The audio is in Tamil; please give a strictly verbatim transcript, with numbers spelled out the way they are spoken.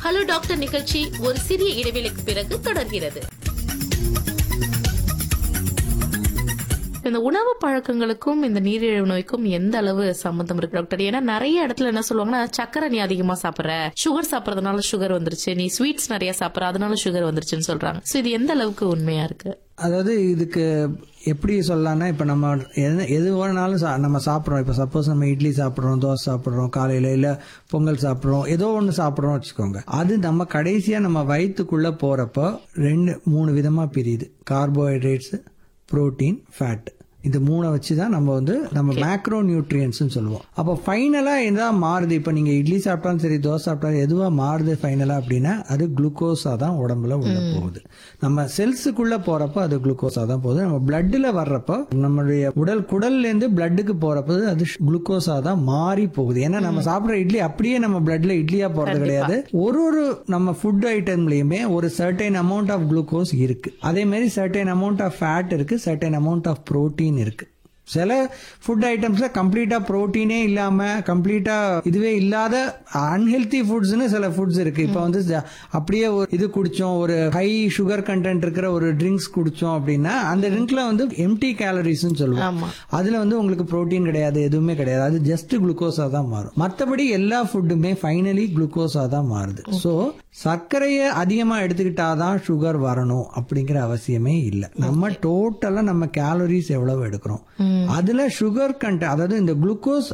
ஹலோ டாக்டர் நிகழ்ச்சி ஒரு சிறிய இடைவெளிக்கு பிறகு தொடர்கிறது. இந்த உணவு பழக்கங்களுக்கும் இந்த நீரிழிவு நோய்க்கும் எந்த அளவு சம்பந்தம் இருக்கு டாக்டர்? ஏன்னா நிறைய இடத்துல என்ன சொல்லுவாங்கன்னா, சக்கரை நீ அதிகமா சாப்பிடுற, சுகர் சாப்பிடறதுனால சுகர் வந்துருச்சு, நீ ஸ்வீட்ஸ் நிறைய சாப்பிடுற அதனால சுகர் வந்துருச்சுன்னு சொல்றாங்க. சோ இது எந்த அளவுக்கு உண்மையா இருக்கு? அதாவது இதுக்கு எப்படி சொல்லலாம்னா, இப்ப நம்ம எது வேணாலும் நம்ம சாப்பிட்றோம். இப்ப சப்போஸ் நம்ம இட்லி சாப்பிட்றோம், தோசை சாப்பிட்றோம், காலையில இல்ல பொங்கல் சாப்பிட்றோம், ஏதோ ஒண்ணு சாப்பிட்றோம் வச்சுக்கோங்க. அது நம்ம கடைசியா நம்ம வயிற்றுக்குள்ள போறப்போ ரெண்டு மூணு விதமா பிரியுது. Carbohydrates, protein, fat. இந்த மூணை வச்சுதான் நம்ம வந்து நம்ம மேக்ரோ நியூட்ரியன்ஸ் சொல்லுவோம். அப்போ ஃபைனலா என்ன மாறுது? இப்ப நீங்க இட்லி சாப்பிட்டாலும் சரி, தோசை சாப்பிட்டாலும் எதுவா மாறுது ஃபைனலா அப்படின்னா அது குளுக்கோஸா தான் உடம்புல உள்ள போகுது. நம்ம செல்ஸுக்குள்ள போறப்போ அது குளுக்கோஸா தான் போகுது. நம்ம பிளட்ல வர்றப்போ, நம்மளுடைய உடல் குடல்ல இருந்து பிளட்டுக்கு போறப்போ அது குளுக்கோஸா தான் மாறி போகுது. ஏன்னா நம்ம சாப்பிடுற இட்லி அப்படியே நம்ம பிளட்ல இட்லியா போறது கிடையாது. ஒரு ஒரு நம்ம ஃபுட் ஐட்டம்லயுமே ஒரு சர்டைன் அமௌண்ட் ஆஃப் குளுக்கோஸ் இருக்கு. அதே மாதிரி சர்டைன் அமௌண்ட் ஆஃப் ஃபேட் இருக்கு, சர்டைன் அமௌண்ட் ஆஃப் புரோட்டீன் இருக்கு. சில ஃபுட் ஐட்டம்ஸ்ல கம்ப்ளீட்டா புரோட்டீனே இல்லாம கம்ப்ளீட்டா இதுவே இல்லாத அன்ஹெல்தி ஃபுட்ஸ்னு சில ஃபுட்ஸ் இருக்கு. இப்ப வந்து அப்படியே ஒரு இது குடிச்சோம், ஒரு ஹை சுகர் கண்டென்ட் இருக்கிற ஒரு ட்ரிங்க்ஸ் குடிச்சோம் அப்படின்னா அந்த ட்ரிங்க்ல வந்து எம்டி கேலரிஸ் சொல்லுவோம். அதுல வந்து உங்களுக்கு புரோட்டீன் கிடையாது, எதுவுமே கிடையாது. அது ஜஸ்ட் குளுக்கோஸா தான் மாறும். மற்றபடி எல்லா ஃபுட்டுமே ஃபைனலி குளுக்கோஸா தான் மாறுது. சோ சர்க்கரையை அதிகமா எடுத்துக்கிட்டாதான் சுகர் வரணும் அப்படிங்கிற அவசியமே இல்லை. நம்ம டோட்டலா நம்ம கேலரிஸ் எவ்வளவு எடுக்கிறோம், அதுல சுகர் கண்டென்ட், அதாவது இந்த குளுக்கோஸ்